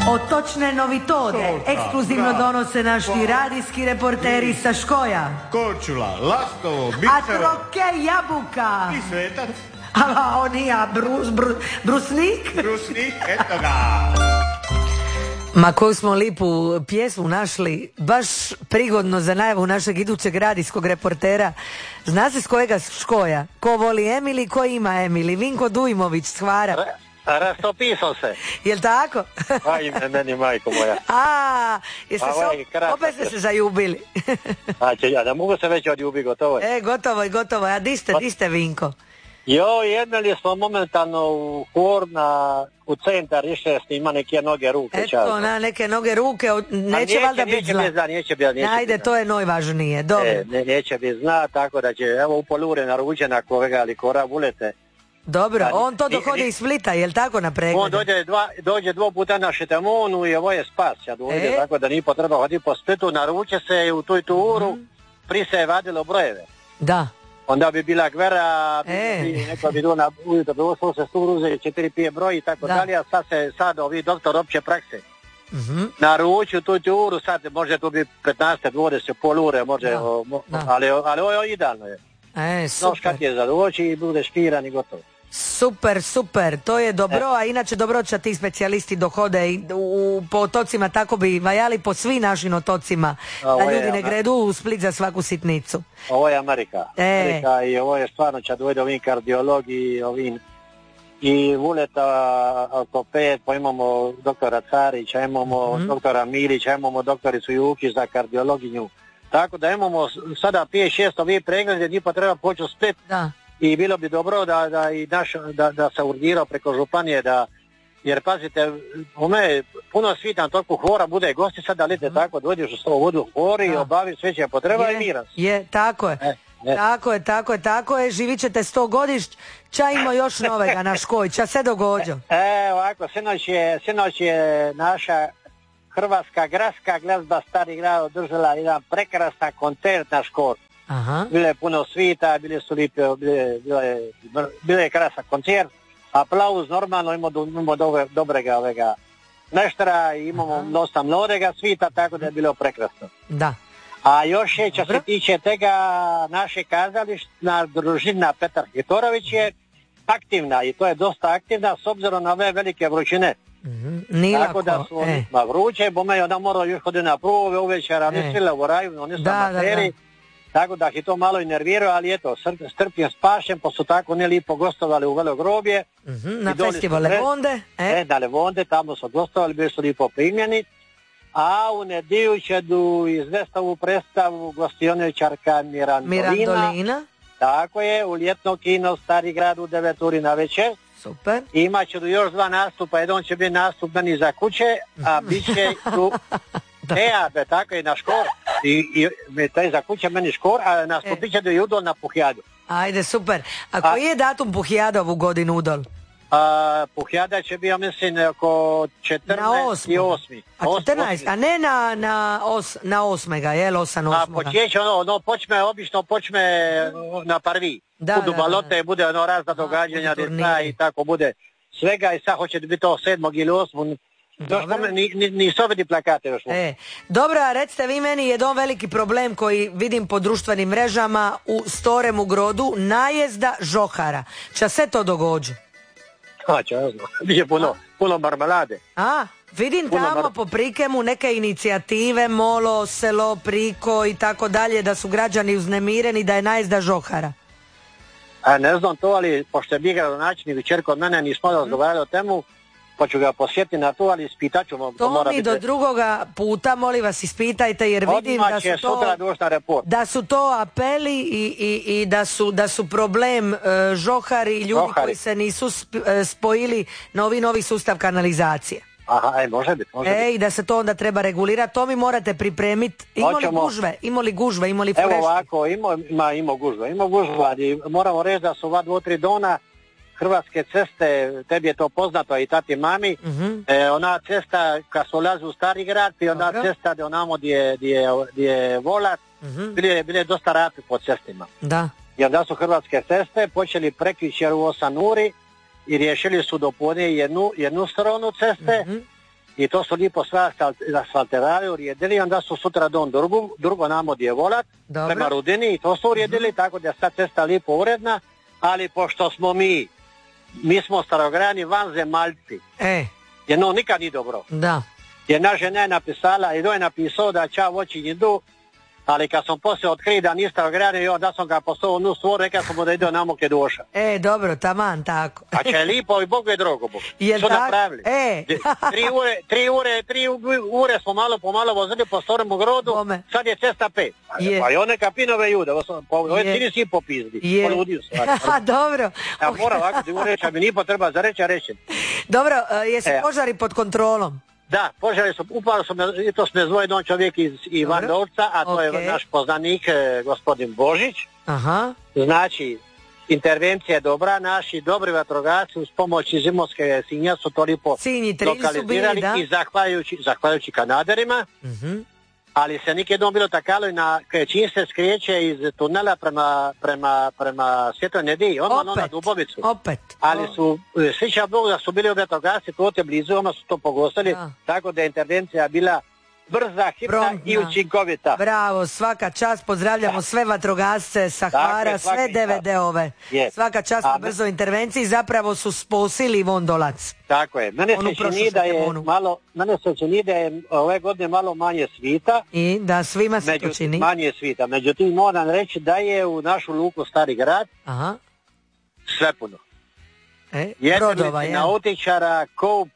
Otočne novitode ekskluzivno donose naši radijski reporteri sa Škoja. Korčula, Lastovo, A Bicevo troke jabuka. i Svetac. A on nije, brusnik? Brusnik, eto ga. Ma koju smo lipu pjesmu našli, baš prigodno za najavu našeg idućeg radijskog reportera. Zna se s kojega Škoja? Ko voli Emili, ko ima Emili? Vinko Dujmović s Hvara. Rastopisao se. Jel tako? Aj, meni majko moja. Jeste opet ste se zaljubili. Ja ne mogu se već odljubi, gotovo je. Gotovo. A di ste Vinko? Jednali smo momentalno u hor u centar, išli snima neke noge ruke. Eto, na neke noge ruke, neće valjda biti zna. Neće biti. Ajde, to je najvažnije, dobro. Neće biti zna, tako da će, evo, upolure naručena kolega likora vulete. Dobro, on to dohodi iz Splita, jel tako na pregled? On dođe 2 puta na Šetemonu i ovo je spas. Ja dojde, tako da nije potreba hoditi po Splitu, naruče se u tu uru, prije se je vadilo brojeve. Da. Onda bi bila gvera, neko bi do na ujutro, bi ostalo se tu ruze 4-5 broj i tako dalje, a sad ovi doktor opće prakse. Naručuju tu uru, sad može tu biti 15-20 pol ure, može, ali ovo je idealno je. Super. Noš kad je zadovoći i bude špiran i gotovo. Super, to je dobro, a inače dobroća ti specijalisti dohode i po otocima, tako bi vajali po svim našim otocima, da ljudi ne gredu u Split za svaku sitnicu. Ovo je Amerika. Amerika i ovo je stvarno će dojde ovim kardiologi, i Vuleta ortoped, pa imamo doktora Carića, imamo doktora Milića, imamo doktoricu Jukić za kardiologinju. Tako da imamo sada 5-6 ovih preglede, njih pa treba poći u Split. Da. I bilo bi dobro da se urgirao preko županije, jer pazite, puno svitan toliko hvora bude gosti, sad da lite tako, dođeš u svoju vodu hvori i obavi sve će potreba i miran. Tako je. Tako je, živit ćete 100 godišć, ča ima još novega na Škoj, ča se dogođo? Ovako, sinoć je naša Hrvatska gradska glazba Stari grad održala jedan prekrasan koncert na Škor. Bilo je puno svita, bile su lipe, bilo je krasan koncert, aplauz normalno, imamo dobrega meštara i imamo dosta mlodega svita, tako da je bilo prekrasno. Da. A još je, što se tiče tega, naše kazališna družina Petar Hitorović je aktivna i to je dosta aktivna s obzirom na ove velike vrućine. Tako da su vruće, bome onda moraju još hoditi na prove uvečera, oni svi lavoraju, oni su amateri. Tako da ih to malo i nerviraju, ali eto, strpljen spašen, pa su tako ne lipo gostovali u Velogrobje. Na festival Levonde. Na Levonde, tamo su gostovali, bili su lipo primljeni. A u nedjelju će du izvestavu predstavu gostioničarka Mirandolina. Tako je, u ljetno kino Stari grad u 9 uri na večer. Super. Imat će još 2 nastupa, jedan će biti nastup meni za kuće, a bit će tu... tako je na Škor i taj za kuće meni Škor, a nastupit će do Udol na Puhjadu. Ajde, super. A koji je datum Puhjada ovu godinu Udol? Puhjada će biti, ja mislim, oko 14. i 8. A 14, a ne na 8. jel? 8. Obično počme na prvi. Budu balote, bude razna događanja, i tako bude svega i sad hoće biti to 7. ili 8. Nisu ovdje plakate još. Dobro, a recite vi meni jedan veliki problem koji vidim po društvenim mrežama u Storemu Grodu, najezda žohara. Ča se to dogođe? Ja znam, biće puno marmelade. Vidim tamo po Prikemu neke inicijative, Molo, Selo, Priko i tako dalje, da su građani uznemireni da je najezda žohara. Ne znam to, ali pošto je bio gradonačelnik večer kod mene, nismo razgovarali o temu, pa ću ga posjetiti na to, ali ispitat ću. To mi do drugoga puta, molim vas, ispitajte, jer vidim da su to apeli i da su problem žohari i ljudi koji se nisu spojili na novi sustav kanalizacije. Može biti. I da se to onda treba regulirati, to mi morate pripremiti. Ima li gužve, ima li freške? Evo ovako, ima gužva, ali moramo reći da su 2-3 dona Hrvatske ceste, tebi je to poznato i tati mami, ona cesta kad se ulazi u Stari grad i ona cesta gdje je volat, bile dosta rapi po cestima. Da. I onda su Hrvatske ceste počeli prekvičer u 8 uri i riješili su do podne jednu stranu ceste, i to su lipo sve asfaltirali, uredili, onda su sutra don drugo namo gdje volat, prema Rudini, i to su uredili, tako da je sad cesta lipo uredna, ali pošto smo mi smo starograni vanzemaljci, jer no nikad nije dobro. Da. Jer naša žena je napisala, i do je napisao da ča voći idu, ali kad sam poslije otkrio da nije starograni, onda sam ga poslao u nu stvoru, rekao sam mu da ide namo kje doša. Dobro, taman tako. A će je lipo i Bogu je drogo, Bogu. Što napravili? 3 ure smo malo po malo vozili po Storemu grodu, sad je cesta 5. Pa i one kapinove jude, ove cini svi popizdi. Poludio se. Dobro. Ja moram ovako ti reći, a mi nije potreba za reći, a reći. Dobro, jesu požari pod kontrolom? Da, požari su, upravo su me, i to smo zvoj jedan čovjek iz Ivandovca, a to je naš poznanik, gospodin Božić. Aha. Znači, intervencija je dobra, naši dobri vatrogasci uz pomoć iz Imotske Sinja su to lipo lokalizirali i zahvaljujući Kanaderima, ali se nikjednom bilo takalo i čim se skreće iz tunela prema Svetoj Nedelji, odmah na Dubovicu. Ali su, svića Bogu da su bili vatrogasci tu te blizu, odmah su to pogostali, tako da je intervencija bila brza, hitna i učinkovita. Bravo, svaka čast, pozdravljamo sve vatrogasce sa Hvara, sve DVD-ove. Svaka čast na brzoj intervenciji, zapravo su spasili Vondolac. Tako je. Mene se čini da je ove godine malo manje svita. I da svima se to čini. Manje svita. Međutim, moram reći da je u našu luku Stari grad sve puno. Brodova, nautičara ko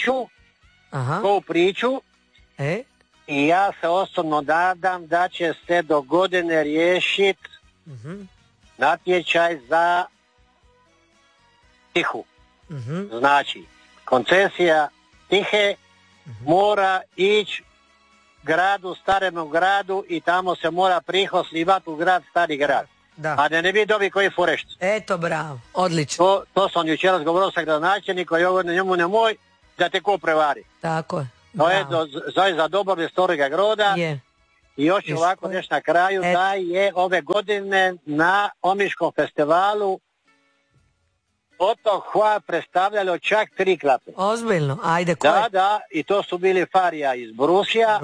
priču, i ja se osobno nadam da će se do godine riješiti natječaj za Tihu. Znači, koncesija Tihe mora ići gradu, Starem gradu, i tamo se mora prihod slivati u grad Stari grad. A da ne bi dobi koji forešt. Eto, bravo, odlično. To sam jučer razgovorio sa gradonačelnikom i ovo njemu nemoj da te ko prevari. Tako je. To je za dobrobit Starega grada. I još ovako nešto na kraju, da je ove godine na Omiškom festivalu Otok Hvar predstavljalo čak 3 klape. Ozbiljno, ajde, koje? Da, i to su bili Farija iz Brusija,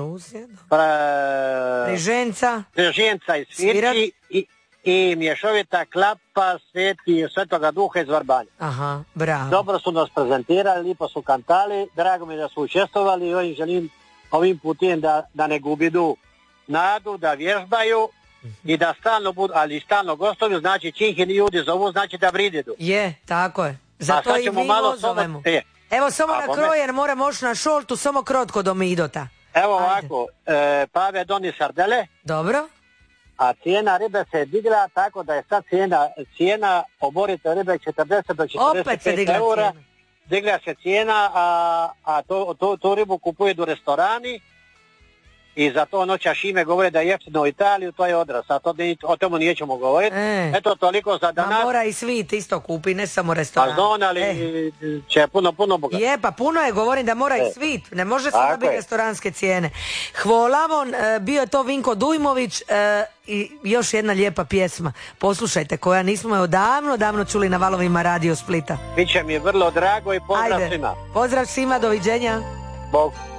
Priženca iz Svirci i mješovita klapa Svetoga Duha iz Vrbanja. Aha, bravo. Dobro su nas prezentirali, lipo su kantali, drago mi da su učestvovali, i ovim želim ovim putem da ne gubidu nadu, da vježbaju i da stalno budu, ali stalno gostovi, znači čim ih ljudi zovu, znači da vridedu. Tako je. Zato i mi vozovemo. Evo samo na kroj, jer moram moći na šoltu, samo krotko do Midota. Evo ovako, Pave doni sardele. Dobro. A cijena ribe se je digla tako da je sad cijena oborite ribe 40 do 45 eura. Digla se cijena, a tu ribu kupuju do restorani i za to noća Šime govore da je jeftino u Italiju, to je odraz, a o tomu nijećemo govoriti. Eto, toliko za danas. Mora i svit isto kupi, ne samo restoran. Pa znam, ali će puno bogat. Pa puno je, govorim da mora i svit, ne može samo biti restoranske cijene. Hvala vam, bio je to Vinko Dujmović i još jedna lijepa pjesma. Poslušajte, koja nismo je davno čuli na valovima Radio Splita. Biće mi vrlo drago i pozdrav svima. Pozdrav svima, doviđenja. Bog.